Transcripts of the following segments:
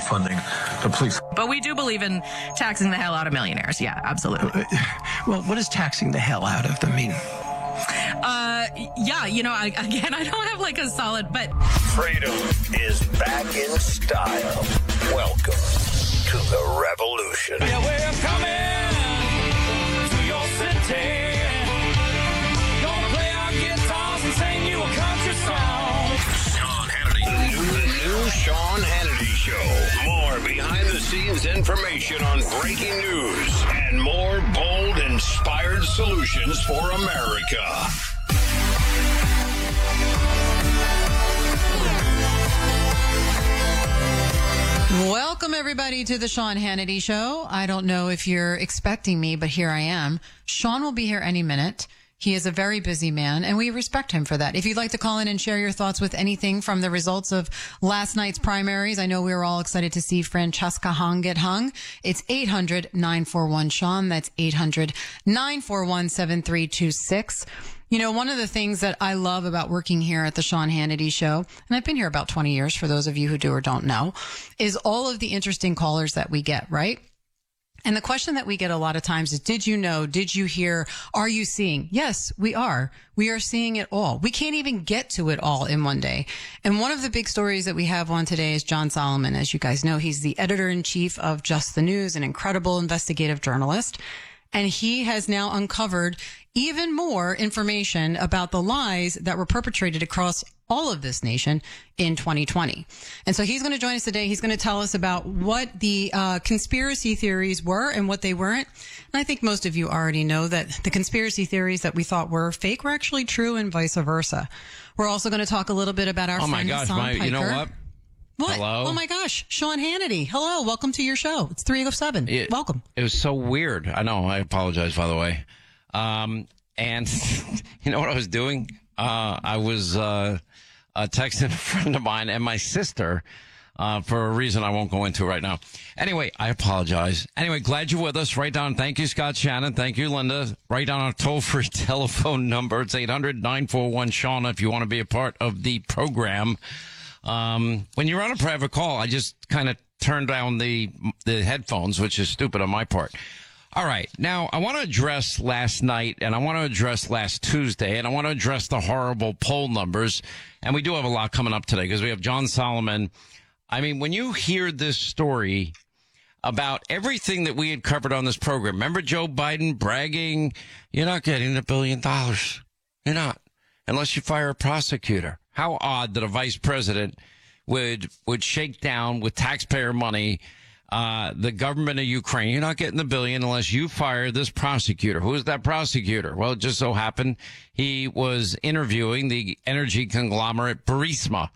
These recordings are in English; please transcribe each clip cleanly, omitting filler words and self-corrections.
defunding the police. But we do believe in taxing the hell out of millionaires. Yeah, absolutely. Well, what does taxing the hell out of them mean? Yeah, I don't have like a solid, but Freedom is back in style. Welcome to the revolution. Yeah, we're coming to your city. Gonna play our guitars and sing you a country song. Sean Hannity. The new Sean Hannity Show. More behind-the-scenes information on breaking news and more bold, inspired solutions for America. Welcome, everybody, to the Sean Hannity Show. I don't know if you're expecting me, but here I am. Sean will be here any minute. He is a very busy man, and we respect him for that. If you'd like to call in and share your thoughts with anything from the results of last night's primaries, I know we were all excited to see Francesca Hung get hung. It's 800-941-SEAN. That's 800-941-7326. You know, one of the things that I love about working here at the Sean Hannity Show, and I've been here about 20 years for those of you who do or don't know, is all of the interesting callers that we get, right? And the question that we get a lot of times is, did you know? Did you hear? Are you seeing? Yes, we are. We are seeing it all. We can't even get to it all in one day. And one of the big stories that we have on today is John Solomon. As you guys know, he's the editor-in-chief of Just the News, an incredible investigative journalist. And he has now uncovered even more information about the lies that were perpetrated across all of this nation in 2020. And so he's going to join us today. He's going to tell us about what the conspiracy theories were and what they weren't. And I think most of you already know that the conspiracy theories that we thought were fake were actually true and vice versa. We're also going to talk a little bit about our friend Hassan Piker. You know what? What? Hello? Oh my gosh. Sean Hannity. Hello. Welcome to your show. It's 307. Welcome. It was so weird. I know. I apologize, by the way. And you know what I was doing? I was texting a friend of mine and my sister for a reason I won't go into right now. Anyway, I apologize. Anyway, glad you're with us. Write down. Thank you, Scott Shannon. Thank you, Linda. Write down our toll-free telephone number. It's 800-941-SEAN if you want to be a part of the program. When you're on a private call, I just kind of turned down the headphones, which is stupid on my part. All right. Now, I want to address last night, and I want to address last Tuesday, and I want to address the horrible poll numbers. And we do have a lot coming up today because we have John Solomon. I mean, when you hear this story about everything that we had covered on this program, remember Joe Biden bragging, you're not getting $1 billion. You're not, unless you fire a prosecutor. How odd that a vice president would shake down with taxpayer money the government of Ukraine. You're not getting $1 billion unless you fire this prosecutor. Who is that prosecutor? Well, it just so happened he was interviewing the energy conglomerate Burisma.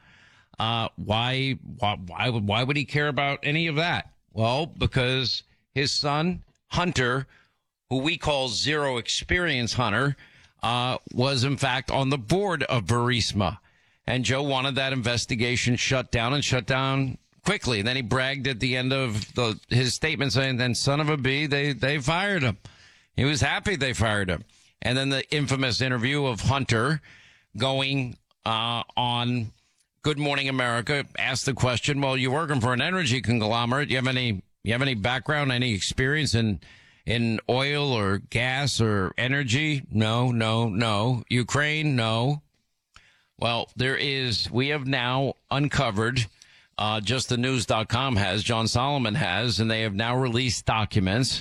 Why would he care about any of that? Well, because his son, Hunter, who we call Zero Experience Hunter, was in fact on the board of Burisma. And Joe wanted that investigation shut down quickly. And then he bragged at the end of his statement saying, then son of a bee, they fired him. He was happy they fired him. And then the infamous interview of Hunter going on Good Morning America, asked the question, well, you're working for an energy conglomerate. You have any background, any experience in oil or gas or energy? No. Ukraine? No. Well, we have now uncovered, justthenews.com has, John Solomon has, and they have now released documents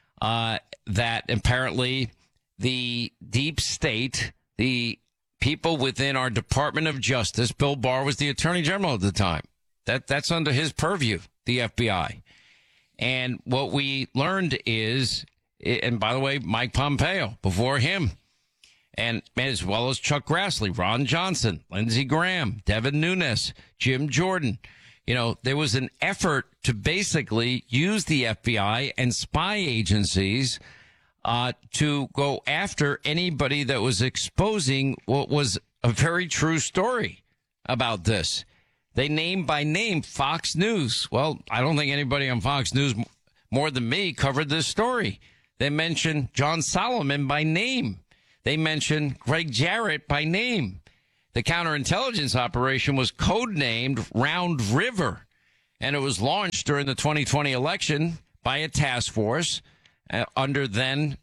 that apparently the deep state, the people within our Department of Justice, Bill Barr was the Attorney General at the time. That's under his purview, the FBI. And what we learned is, and by the way, Mike Pompeo before him, and as well as Chuck Grassley, Ron Johnson, Lindsey Graham, Devin Nunes, Jim Jordan. You know, there was an effort to basically use the FBI and spy agencies to go after anybody that was exposing what was a very true story about this. They name by name Fox News. Well, I don't think anybody on Fox News more than me covered this story. They mentioned John Solomon by name. They mentioned Greg Jarrett by name. The counterintelligence operation was codenamed Round River. And it was launched during the 2020 election by a task force under then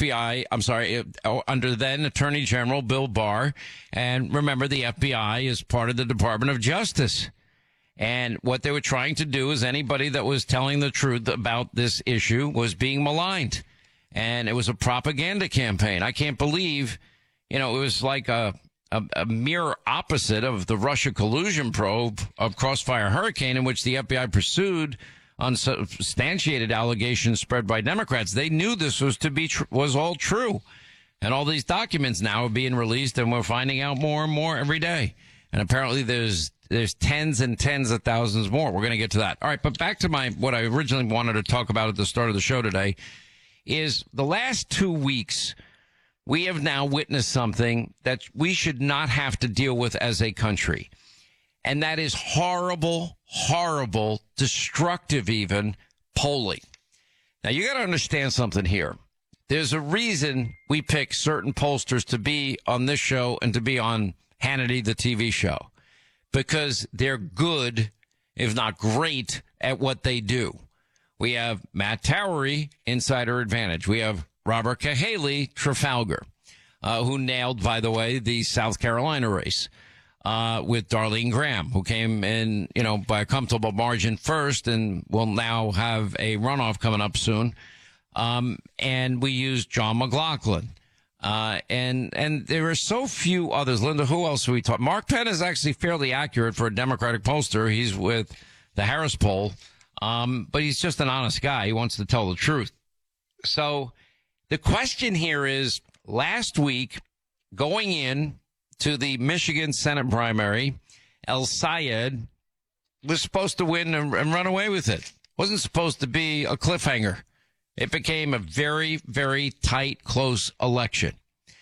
Attorney General Bill Barr. And remember, the FBI is part of the Department of Justice. And what they were trying to do is anybody that was telling the truth about this issue was being maligned. And it was a propaganda campaign. I can't believe, it was like a mirror opposite of the Russia collusion probe of Crossfire Hurricane, in which the FBI pursued unsubstantiated allegations spread by Democrats. They knew this was all true. And all these documents now are being released, and we're finding out more and more every day. And apparently there's tens and tens of thousands more. We're going to get to that. All right, but back to what I originally wanted to talk about at the start of the show today is the last 2 weeks. We have now witnessed something that we should not have to deal with as a country. And that is horrible, horrible, destructive even polling. Now, you got to understand something here. There's a reason we pick certain pollsters to be on this show and to be on Hannity, the TV show, because they're good, if not great, at what they do. We have Matt Towery, Insider Advantage. We have Robert Cahaly, Trafalgar, who nailed, by the way, the South Carolina race. With Darlene Graham, who came in, by a comfortable margin first and will now have a runoff coming up soon. And we used John McLaughlin. And there are so few others. Linda, who else do we talk? Mark Penn is actually fairly accurate for a Democratic pollster. He's with the Harris poll. But he's just an honest guy. He wants to tell the truth. So the question here is, last week, going in to the Michigan Senate primary, El Sayed was supposed to win and run away with it. Wasn't supposed to be a cliffhanger. It became a very, very tight, close election.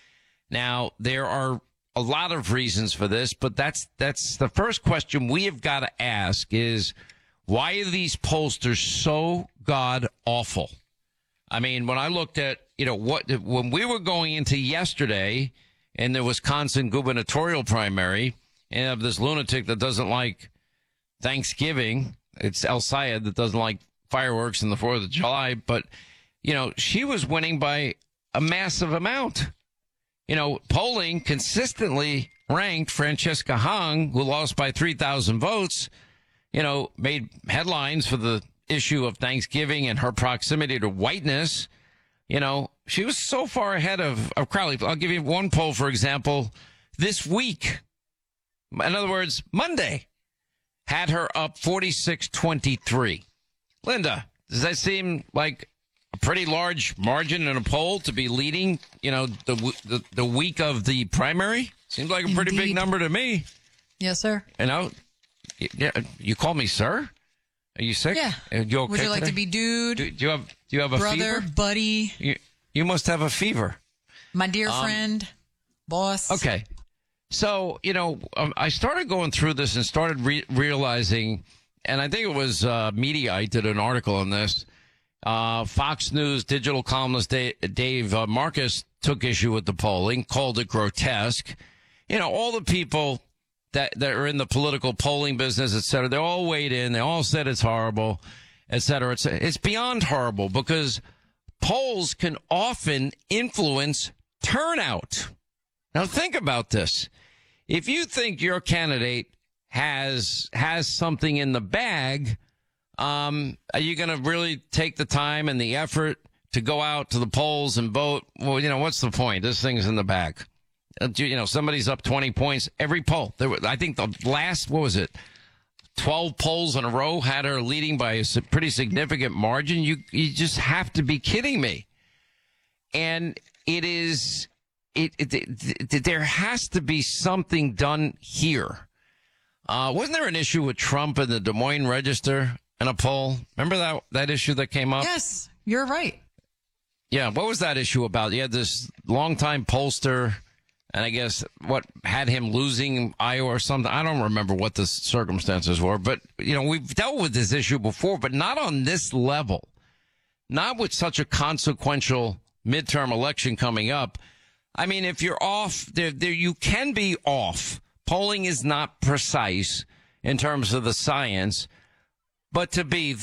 Now, there are a lot of reasons for this, but that's the first question we have got to ask is, why are these pollsters so god awful? I mean, when I looked at, when we were going into yesterday in the Wisconsin gubernatorial primary, and of this lunatic that doesn't like Thanksgiving, it's El Sayed that doesn't like fireworks and the 4th of July, but, she was winning by a massive amount. Polling consistently ranked Francesca Hong, who lost by 3,000 votes, made headlines for the issue of Thanksgiving and her proximity to whiteness. She was so far ahead of Crowley. I'll give you one poll, for example, this week. In other words, Monday had her up 46-23. Linda, does that seem like a pretty large margin in a poll to be leading, the week of the primary? Seems like a pretty big number to me. Yes, sir. Yeah, you call me sir? Are you sick? Yeah. You okay? Would you like today? to be dude? Do you have a brother, fever? buddy? You must have a fever. My dear friend, boss. Okay. So, I started going through this and started realizing, and I think it was Mediaite did an article on this. Fox News digital columnist Dave Marcus took issue with the polling, called it grotesque. All the people that are in the political polling business, et cetera, they all weighed in. They all said it's horrible, et cetera. It's beyond horrible because polls can often influence turnout. Now think about this. If you think your candidate has something in the bag, are you going to really take the time and the effort to go out to the polls and vote? Well, what's the point? This thing's in the bag. Somebody's up 20 points every poll. I think the last, 12 polls in a row had her leading by a pretty significant margin. You just have to be kidding me. And there has to be something done here. Wasn't there an issue with Trump and the Des Moines Register in a poll? Remember that issue that came up? Yes, you're right. Yeah, what was that issue about? You had this longtime pollster, and I guess what had him losing Iowa or something. I don't remember what the circumstances were, but we've dealt with this issue before, but not on this level, not with such a consequential midterm election coming up. I mean, if you're off, you can be off. Polling is not precise in terms of the science, but to be